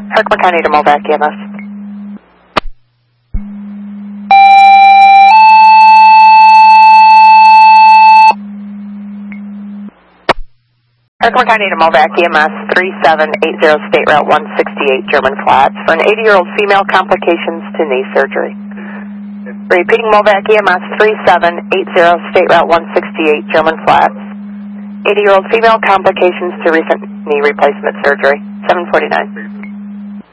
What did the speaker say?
Herkimer County to Movac EMS. Herkimer County to Movac EMS 3780 State Route 168 German Flats for an 80-year-old female, complications to knee surgery. Repeating, Movac EMS 3780 State Route 168 German Flats. 80-year-old female, complications to recent knee replacement surgery. 749.